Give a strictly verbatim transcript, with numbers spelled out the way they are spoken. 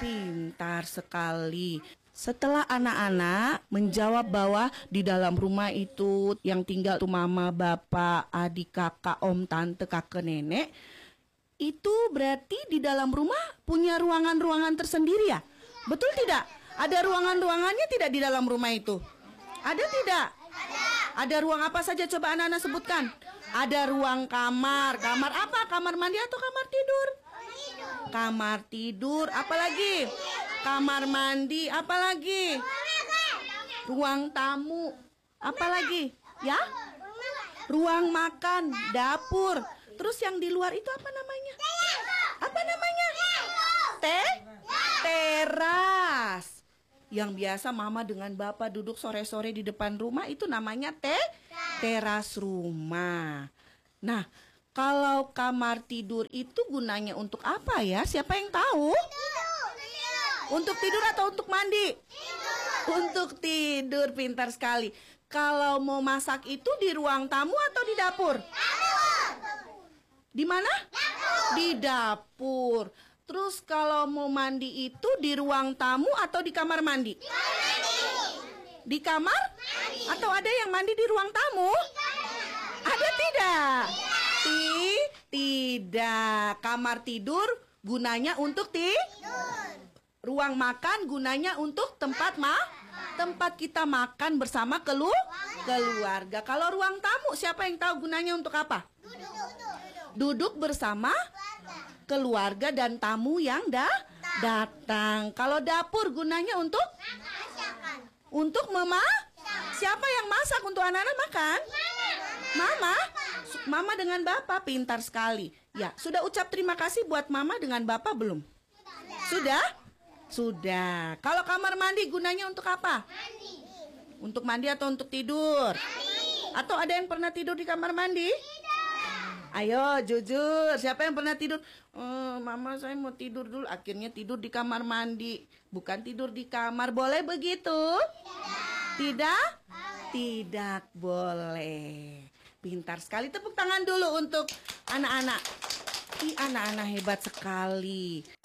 Pintar sekali. Setelah anak-anak menjawab bahwa di dalam rumah itu yang tinggal tuh mama, bapak, adik, kakak, om, tante, kakek, nenek, itu berarti di dalam rumah punya ruangan-ruangan tersendiri ya? Betul tidak? Ada ruangan-ruangannya tidak di dalam rumah itu? Ada tidak? Ada. Ada ruang apa saja coba anak-anak sebutkan? Ada ruang kamar. Kamar apa? Kamar mandi atau kamar tidur? Kamar tidur. Apa lagi? Kamar mandi. Apa lagi? Ruang tamu. Apa lagi? Ya? Ruang makan, dapur. Terus yang di luar itu apa namanya? Apa namanya? Teh? Teras. Yang biasa mama dengan bapak duduk sore-sore di depan rumah itu namanya teh teras rumah. Nah, kalau kamar tidur itu gunanya untuk apa ya? Siapa yang tahu? Untuk tidur atau untuk mandi? Untuk tidur, pintar sekali. Kalau mau masak itu di ruang tamu atau di dapur? Di mana? Di dapur. Terus kalau mau mandi itu di ruang tamu atau di kamar mandi? Di kamar? Mandi. Atau ada yang mandi di ruang tamu? Ada tidak? Ti tidak. Kamar tidur gunanya untuk tidur. Ruang makan gunanya untuk tempat ma tempat kita makan bersama kelu keluarga. Kalau ruang tamu siapa yang tahu gunanya untuk apa? Duduk bersama keluarga dan tamu yang dah datang. Kalau dapur gunanya untuk untuk mama. Siapa yang masak untuk anak-anak makan? Mama. Mama dengan bapak, pintar sekali. Ya, sudah ucap terima kasih buat mama dengan bapak belum? Sudah? Sudah. Kalau kamar mandi gunanya untuk apa? Untuk mandi atau untuk tidur? Atau ada yang pernah tidur di kamar mandi? Ayo jujur, siapa yang pernah tidur? Oh, mama saya mau tidur dulu. Akhirnya tidur di kamar mandi. Bukan tidur di kamar. Boleh begitu? Tidak? Tidak boleh. Pintar sekali. Tepuk tangan dulu untuk anak-anak. Ih, anak-anak hebat sekali.